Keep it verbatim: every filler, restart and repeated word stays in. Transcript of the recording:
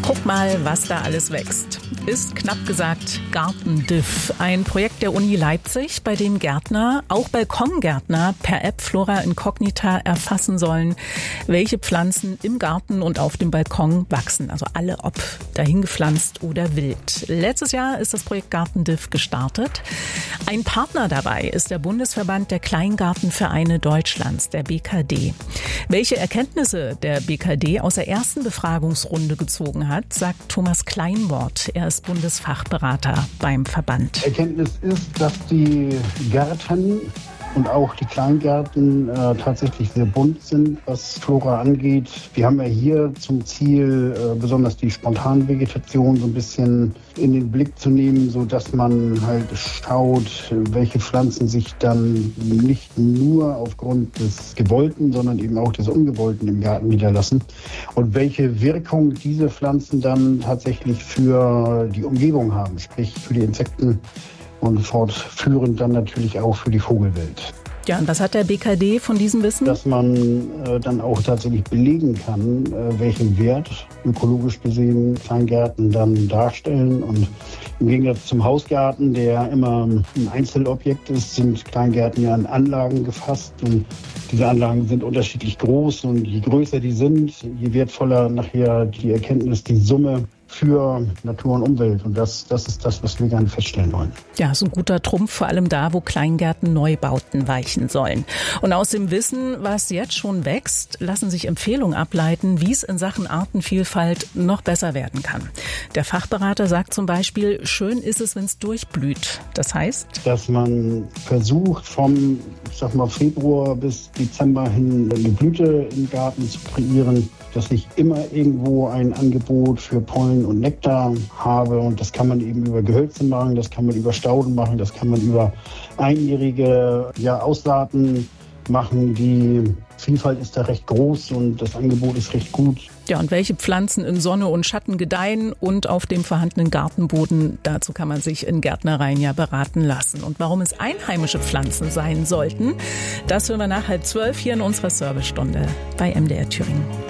Guck mal, was da alles wächst. Ist knapp gesagt Gartendiff, ein Projekt der Uni Leipzig, bei dem Gärtner, auch Balkongärtner, per App Flora Incognita erfassen sollen, welche Pflanzen im Garten und auf dem Balkon wachsen. Also alle, ob dahingepflanzt oder wild. Letztes Jahr ist das Projekt Gartendiff gestartet. Ein Partner dabei ist der Bundesverband der Kleingartenvereine Deutschlands, der B K D. Welche Erkenntnisse der B K D aus der ersten Befragungsrunde gezogen hat, sagt Thomas Kleinwort. Er ist Bundesfachberater beim Verband. Erkenntnis ist, dass die Gärten und auch die Kleingärten äh, tatsächlich sehr bunt sind, was Flora angeht. Wir haben ja hier zum Ziel, äh, besonders die Spontanvegetation so ein bisschen in den Blick zu nehmen, so dass man halt schaut, welche Pflanzen sich dann nicht nur aufgrund des Gewollten, sondern eben auch des Ungewollten im Garten niederlassen und welche Wirkung diese Pflanzen dann tatsächlich für die Umgebung haben, sprich für die Insekten und fortführend dann natürlich auch für die Vogelwelt. Ja, und was hat der B K D von diesem Wissen? Dass man äh, dann auch tatsächlich belegen kann, äh, welchen Wert ökologisch gesehen Kleingärten dann darstellen. Und im Gegensatz zum Hausgarten, der immer ein Einzelobjekt ist, sind Kleingärten ja in Anlagen gefasst. Und diese Anlagen sind unterschiedlich groß. Und je größer die sind, je wertvoller nachher die Erkenntnis, die Summe für Natur und Umwelt. Und das, das ist das, was wir gerne feststellen wollen. Ja, so ein guter Trumpf, vor allem da, wo Kleingärten Neubauten weichen sollen. Und aus dem Wissen, was jetzt schon wächst, lassen sich Empfehlungen ableiten, wie es in Sachen Artenvielfalt noch besser werden kann. Der Fachberater sagt zum Beispiel, schön ist es, wenn es durchblüht. Das heißt, dass man versucht, vom ich sag mal, Februar bis Dezember hin eine Blüte im Garten zu kreieren, dass ich immer irgendwo ein Angebot für Pollen und Nektar habe. Und das kann man eben über Gehölze machen, das kann man über Stauden machen, das kann man über einjährige ja, Aussaaten machen. Die Vielfalt ist da recht groß und das Angebot ist recht gut. Ja, und welche Pflanzen in Sonne und Schatten gedeihen und auf dem vorhandenen Gartenboden, dazu kann man sich in Gärtnereien ja beraten lassen. Und warum es einheimische Pflanzen sein sollten, das hören wir nach halb zwölf hier in unserer Servicestunde bei M D R Thüringen.